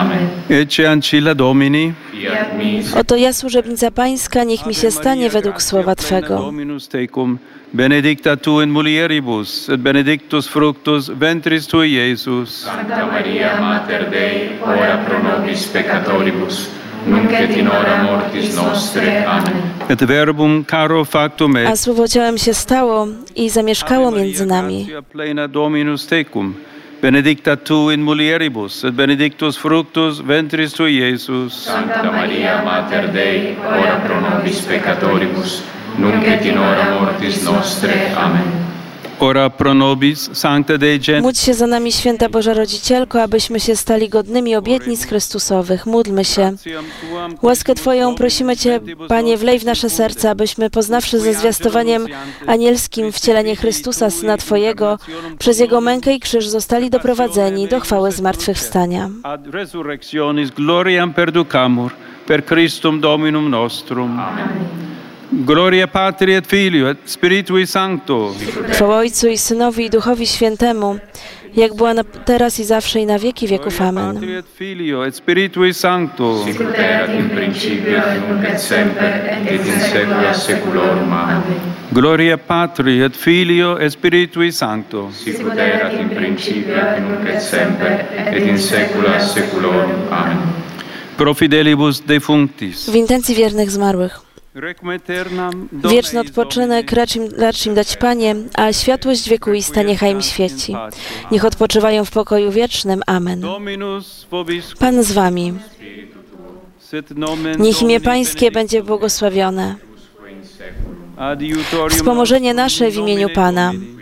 Amen. Ecce ancilla Domini. Fiat mi. Oto ja, służebnica Pańska, niech mi się stanie według słowa Twego. Dominus tecum, benedicta tu in mulieribus, et benedictus fructus ventris tui, Iesus. Sancta Maria, Mater Dei, ora pro nobis peccatoribus, nunc et in hora mortis nostre. Amen. Et verbum caro factum A est. słowo ciałem się stało i zamieszkało między nami. Gratia plena Dominus tecum, benedicta tu in mulieribus, et benedictus fructus ventris tui, Iesus. Sancta Maria, Mater Dei, ora pro nobis peccatoribus, nunc et in hora mortis nostre. Amen. Ora pro nobis, Sancta Dei Gen. Módl się za nami, Święta Boża Rodzicielko, abyśmy się stali godnymi obietnic Chrystusowych. Módlmy się. Łaskę Twoją prosimy Cię, Panie, wlej w nasze serca, abyśmy, poznawszy ze zwiastowaniem anielskim wcielenie Chrystusa, Syna Twojego, przez Jego mękę i krzyż zostali doprowadzeni do chwały zmartwychwstania. Ad resurrectionis gloriam perducamur, per Christum Dominum nostrum. Amen. Gloria Patri et Filio et Spiritui Sancto. Chwała Ojcu i Synowi i Duchowi Świętemu, jak była teraz i zawsze i na wieki wieków. Amen. Patri et Filio et Spiritui Sancto. Sicut erat in principio, nunc et semper, et in saecula saeculorum. Amen. Gloria Patri et Filio et Spiritui Sancto. Sicut erat in principio, nunc et semper, et in saecula saeculorum. Amen. Pro fidelibus defunctis. W intencji wiernych zmarłych. Requiem aeternam dona Wieczny eis odpoczynek racz im dać, Panie, a światłość wiekuista niechaj im świeci. Domini. Niech odpoczywają w pokoju wiecznym. Amen. Dominus vobiscum. Pan z Wami. Sit nomen Niech imię Domini Pańskie będzie błogosławione. adiutorium Wspomożenie nostrum nasze w imieniu Domini Pana. Domini.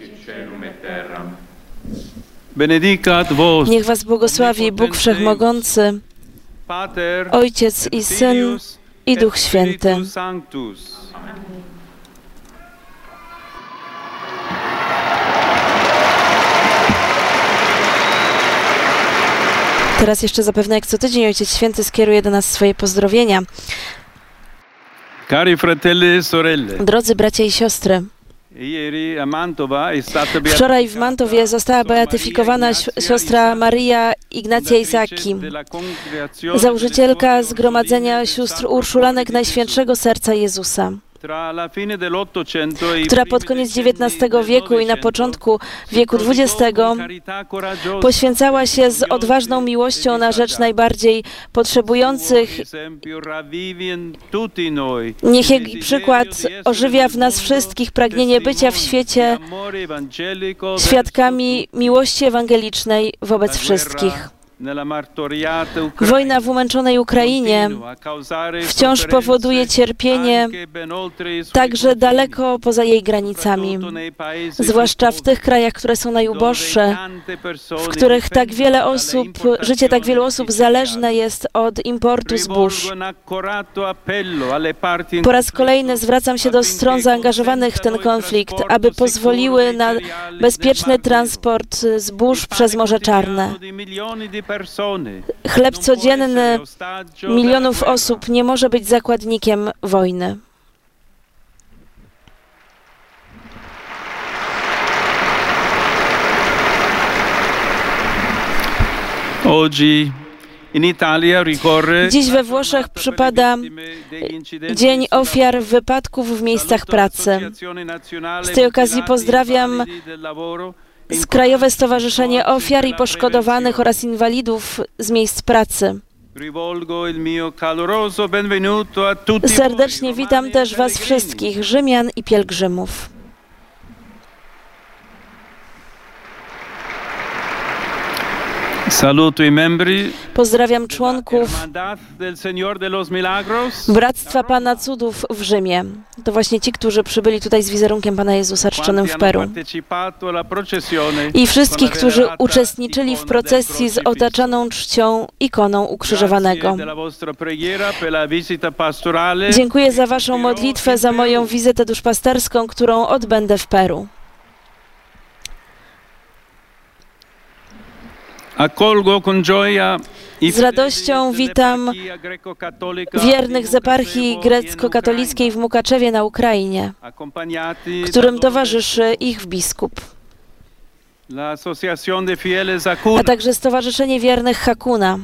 Benedicat vos. Niech Was błogosławi Bóg Wszechmogący, Pater, Ojciec i Syn Filius, i Duch et Święty. Spiritus Sanctus. Teraz jeszcze zapewne jak co tydzień Ojciec Święty skieruje do nas swoje pozdrowienia. Cari fratelli e sorelle, Drodzy bracia i siostry, ieri a Mantova è stata wczoraj w Mantowie została beatyfikowana siostra Maria Ignacja Isaki, założycielka Zgromadzenia Sióstr Urszulanek Najświętszego Serca Jezusa, która pod koniec XIX wieku i na początku wieku XX poświęcała się z odważną miłością na rzecz najbardziej potrzebujących. Niech jej przykład ożywia w nas wszystkich pragnienie bycia w świecie świadkami miłości ewangelicznej wobec wszystkich. Wojna w umęczonej Ukrainie wciąż powoduje cierpienie także daleko poza jej granicami, zwłaszcza w tych krajach, które są najuboższe, w których życie tak wielu osób zależne jest od importu zbóż. Po raz kolejny zwracam się do stron zaangażowanych w ten konflikt, aby pozwoliły na bezpieczny transport zbóż przez Morze Czarne. Chleb codzienny milionów osób nie może być zakładnikiem wojny. Dziś we Włoszech przypada Dzień Ofiar Wypadków w miejscach pracy. Z tej okazji pozdrawiam Krajowe Stowarzyszenie Ofiar i Poszkodowanych oraz Inwalidów z miejsc pracy. Serdecznie witam też Was wszystkich, Rzymian i pielgrzymów. Pozdrawiam członków Bractwa Pana Cudów w Rzymie. To właśnie ci, którzy przybyli tutaj z wizerunkiem Pana Jezusa czczonym w Peru. I wszystkich, którzy uczestniczyli w procesji z otaczaną czcią ikoną ukrzyżowanego. Dziękuję za Waszą modlitwę, za moją wizytę duszpasterską, którą odbędę w Peru. Z radością witam wiernych z eparchii grecko-katolickiej w Mukaczewie na Ukrainie, którym towarzyszy ich biskup, a także Stowarzyszenie Wiernych Hakuna.